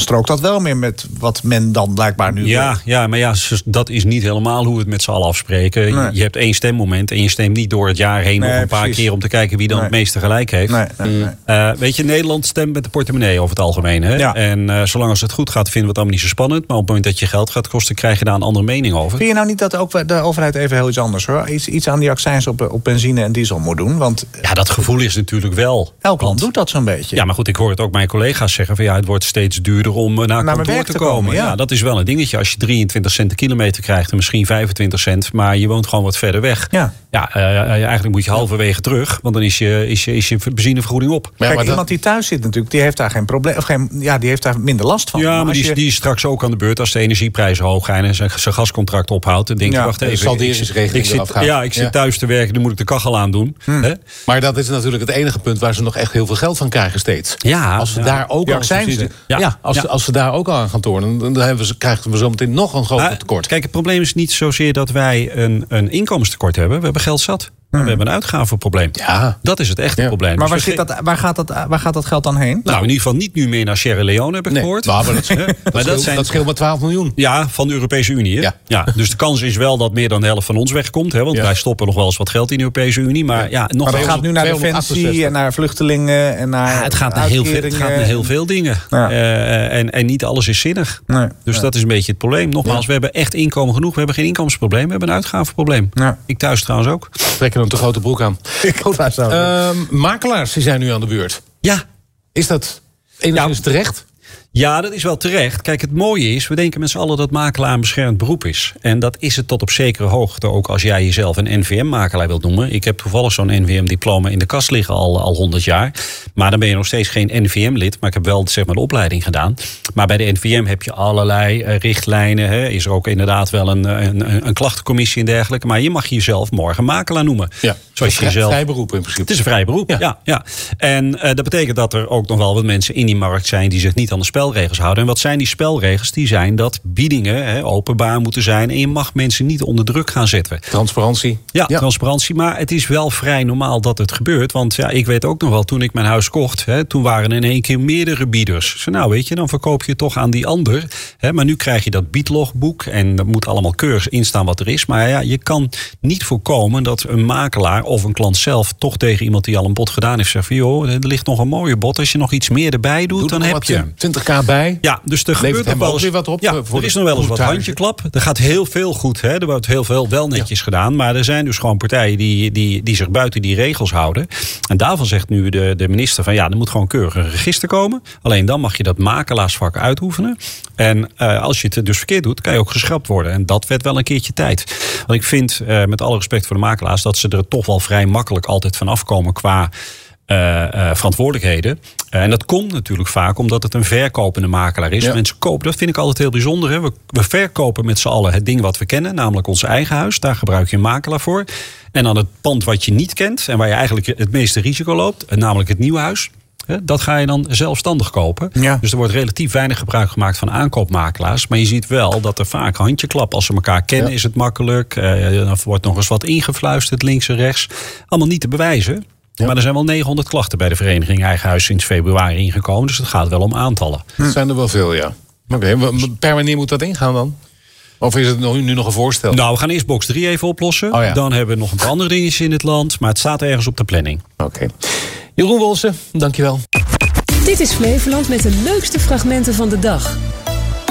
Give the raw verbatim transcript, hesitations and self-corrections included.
strookt dat wel meer met wat men dan blijkbaar nu ja, wil. Ja, maar ja, dat is niet helemaal hoe we het met z'n allen afspreken. Nee. Je, je hebt één stemmoment en je stemt niet door het jaar heen Nee, nog een paar precies. keer om te kijken wie dan Nee. het meeste gelijk heeft. Nee, nee, nee. Uh, weet je, Nederland stemt met de portemonnee over het algemeen. Hè? Ja. En uh, zolang als het goed gaat, vinden we het allemaal niet zo spannend. Maar op het moment dat je geld gaat kosten, krijg je daar een andere mening over. Vind je nou niet dat ook de overheid even heel iets anders hoor? Iets, iets aan die accijns op, op benzine en diesel moet doen? Want ja, dat gevoel is natuurlijk wel. elk land Want, doet dat zo'n beetje. Ja, maar goed, ik hoor het ook mijn collega's zeggen van ja, het wordt steeds duurder om uh, naar, naar kantoor werk te te komen. komen, ja. Ja, dat is wel een dingetje. Als je drieëntwintig cent de kilometer krijgt en misschien vijfentwintig cent, maar je woont gewoon wat verder weg. Ja. Ja, uh, eigenlijk moet je halverwege terug, want dan is je, is je, is je benzinevergoeding op. Kijk, maar dat- iemand die thuis zit natuurlijk, die heeft daar geen probleem. Of geen, ja, die heeft daar minder last van. Ja, maar als die, is- je- die is straks ook aan de beurt als de energieprijzen hoog gaan en zijn, zijn gascontract ophoudt. Dan denk je, Ja, wacht de even. salderingsregeling ik zit, eraf gaat. ja, ik zit Ja. thuis te werken, dan moet ik de kachel aandoen. Hm. Hè? Maar dat is natuurlijk het enige punt waar ze nog echt heel veel geld van krijgen steeds. Ja, Als ze ja. daar ook Ja, al zijn ze. zitten- Ja. Ja, als, Ja. Ze, als ze daar ook al aan gaan tornen, dan hebben we, krijgen we zometeen nog een groter Maar, tekort. Kijk, het probleem is niet zozeer dat wij een, een inkomenstekort hebben. We hebben geld zat. Maar we hebben een uitgavenprobleem. Ja. Dat is het echte Ja. probleem. Maar waar, Dus we zit dat, waar, gaat dat, waar gaat dat geld dan heen? Nou, in ieder geval niet nu meer naar Sierra Leone, heb ik Nee, gehoord. maar dat, Hè? dat, maar scheelt, dat scheelt maar twaalf miljoen. Ja, van de Europese Unie. Hè? Ja. Ja, dus de kans is wel dat meer dan de helft van ons wegkomt. Hè? Want Ja. wij stoppen nog wel eens wat geld in de Europese Unie. Maar ja, nog Maar dat wel- gaat nu naar tweehonderdachtenzestig. defensie en naar vluchtelingen en naar Ja, het, gaat naar heel veel, het uitkeringen. gaat naar heel veel dingen. Ja. Uh, en, en niet alles is zinnig. Nee. Dus Nee. dat is een beetje het probleem. Nogmaals, Ja. we hebben echt inkomen genoeg. We hebben geen inkomensprobleem. We hebben een uitgavenprobleem. Ja. Ik thuis trouwens ook. Trekken hem te grote broek aan. Goed, daar zou- Ehm, makelaars die zijn nu aan de beurt. Ja, Is dat enigszins Ja. terecht? Ja, dat is wel terecht. Kijk, het mooie is, we denken met z'n allen dat makelaar een beschermd beroep is. En dat is het tot op zekere hoogte ook als jij jezelf een N V M-makelaar wilt noemen. Ik heb toevallig zo'n N V M-diploma in de kast liggen al, al honderd jaar. Maar dan ben je nog steeds geen N V M-lid. Maar ik heb wel zeg maar, de opleiding gedaan. Maar bij de N V M heb je allerlei uh, richtlijnen. Hè. Is er ook inderdaad wel een, een, een klachtencommissie en dergelijke. Maar je mag jezelf morgen makelaar noemen. Ja. Zoals je Vrij- jezelf... vrij beroep in principe. Het is een vrij beroep, Ja. ja. ja, En uh, dat betekent dat er ook nog wel wat mensen in die markt zijn die zich niet aan de spelregels houden. En wat zijn die spelregels? Die zijn dat biedingen hè, openbaar moeten zijn. En je mag mensen niet onder druk gaan zetten. Transparantie. Ja, transparantie. Maar het is wel vrij normaal dat het gebeurt. Want ja, ik weet ook nog wel, toen ik mijn huis kocht, hè, toen waren er in één keer meerdere bieders. Dus nou weet je, dan verkoop je het toch aan die ander. Hè, maar nu krijg je dat biedlogboek. En er moet allemaal keurig instaan wat er is. Maar ja, je kan niet voorkomen dat een makelaar of een klant zelf toch tegen iemand die al een bod gedaan heeft zegt van joh, er ligt nog een mooie bod. Als je nog iets meer erbij doet, Doe dan er nog heb wat, je. twintig k bij. Ja, dus er Levert gebeurt hem nog wel ook eens weer wat op, Ja, eh, voor er is de nog wel eens wat montage. handjeklap. Er gaat heel veel goed. Hè. Er wordt heel veel wel netjes gedaan. Maar er zijn dus gewoon partijen die, die, die zich buiten die regels houden. En daarvan zegt nu de, de minister van ja, er moet gewoon keurig een register komen. Alleen dan mag je dat makelaarsvak uitoefenen. En uh, als je het dus verkeerd doet, kan je ook geschrapt worden. En dat werd wel een keertje tijd. Want ik vind, uh, met alle respect voor de makelaars, dat ze er toch wel vrij makkelijk altijd van afkomen qua Uh, uh, verantwoordelijkheden. Uh, en dat komt natuurlijk vaak omdat het een verkopende makelaar is. Ja. Mensen kopen, dat vind ik altijd heel bijzonder. Hè? We, we verkopen met z'n allen het ding wat we kennen, namelijk ons eigen huis. Daar gebruik je een makelaar voor. En dan het pand wat je niet kent en waar je eigenlijk het meeste risico loopt, namelijk het nieuwe huis. Dat ga je dan zelfstandig kopen. Ja. Dus er wordt relatief weinig gebruik gemaakt van aankoopmakelaars. Maar je ziet wel dat er vaak handjeklap. Als ze elkaar kennen Ja. is het makkelijk. Uh, dan wordt nog eens wat ingefluisterd, links en rechts. Allemaal niet te bewijzen. Ja. Maar er zijn wel negenhonderd klachten bij de vereniging Eigen Huis sinds februari ingekomen. Dus het gaat wel om aantallen. Dat zijn er wel veel, ja. Oké, okay, per wanneer moet dat ingaan dan? Of is het nu nog een voorstel? Nou, we gaan eerst box drie even oplossen. Oh ja. Dan hebben we nog een paar andere dingetjes in het land. Maar het staat ergens op de planning. Oké. Okay. Jeroen Wolsen, dankjewel. Dit is Flevoland met de leukste fragmenten van de dag.